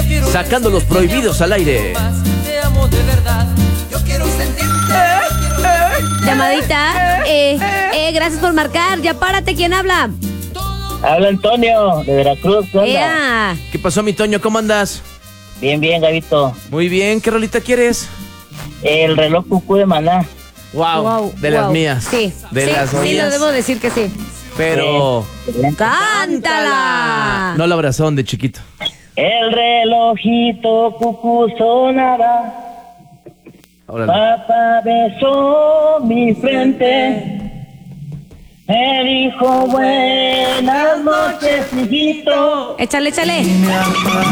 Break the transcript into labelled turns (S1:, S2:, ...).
S1: Sacando los prohibidos al aire.
S2: Te amo de verdad. Yo quiero sentirte.
S3: Llamadita. Gracias por marcar. Ya párate. ¿Quién habla?
S4: Habla Antonio, de Veracruz. ¿Qué onda?
S3: Ea.
S1: ¿Qué pasó, mi Toño? ¿Cómo andas?
S4: Bien, bien, Gabito.
S1: Muy bien. ¿Qué rolita quieres?
S4: El reloj cucú de Maná.
S1: Wow, de las mías.
S3: Sí,
S1: De
S3: sí,
S1: las
S3: sí,
S1: mías.
S3: lo debo decir que sí.
S1: Pero...
S3: ¡Cántala!
S1: No la abrazón de chiquito.
S4: El relojito cucú sonaba.
S1: Órale.
S4: Papá besó mi frente. Me dijo buenas noches, hijito.
S3: Échale, échale.
S2: Me